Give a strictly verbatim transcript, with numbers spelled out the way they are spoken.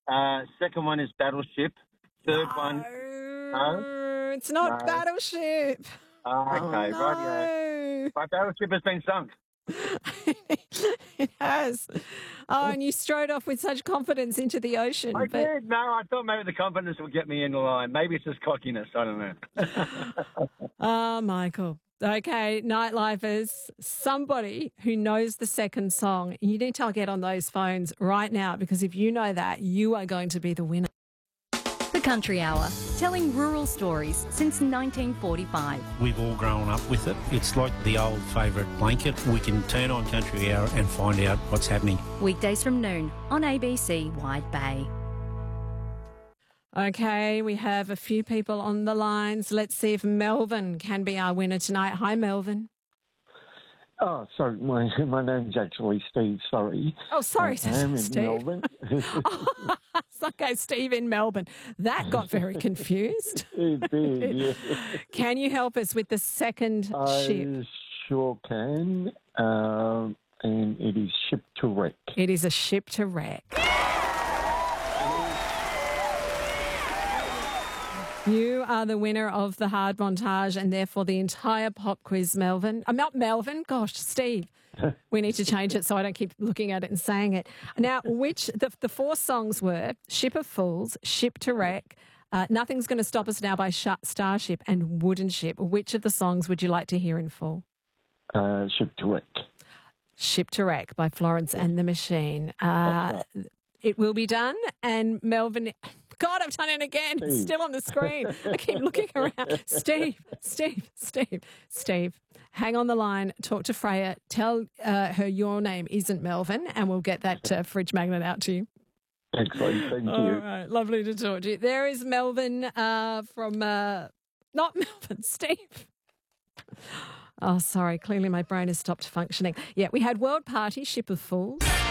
Uh, second one is Battleship. Third no, one, no, it's not no. Battleship. Oh, okay, Oh, rightio. no. My Battleship has been sunk. It has. Oh, and you strode off with such confidence into the ocean. I but did. No, I thought maybe the confidence would get me in the line. Maybe it's just cockiness. I don't know. Oh, Michael. Okay, Nightlifers, somebody who knows the second song, you need to get on those phones right now because if you know that, you are going to be the winner. The Country Hour, telling rural stories since nineteen forty-five. We've all grown up with it. It's like the old favourite blanket. We can turn on Country Hour and find out what's happening. Weekdays from noon on A B C Wide Bay. Okay, we have a few people on the lines. Let's see if Melvin can be our winner tonight. Hi, Melvin. Oh, sorry, my my name's actually Steve. Sorry. Oh, sorry, I am in Steve. Melbourne. Oh, it's okay, Steve in Melbourne. That got very confused. It did, yeah. Can you help us with the second ship? I sure can. Um, and it is Ship to Wreck. It is a ship to wreck. You are the winner of the hard montage and therefore the entire pop quiz, Melvin. I'm not Melvin. Gosh, Steve. We need to change it so I don't keep looking at it and saying it. Now, which the, the four songs were Ship of Fools, Ship to Wreck, uh, Nothing's Going to Stop Us Now by Sh- Starship and Wooden Ship. Which of the songs would you like to hear in full? Uh, Ship to Wreck. Ship to Wreck by Florence and the Machine. Uh, it will be done. And Melvin... God, I've done it again. It's still on the screen. I keep looking around. Steve, Steve, Steve, Steve, hang on the line. Talk to Freya. Tell uh, her your name isn't Melvin, and we'll get that uh, fridge magnet out to you. Excellent. Thank All you. right. Lovely to talk to you. There is Melvin uh, from, uh, not Melvin, Steve. Oh, sorry. Clearly my brain has stopped functioning. Yeah, we had World Party, Ship of Fools.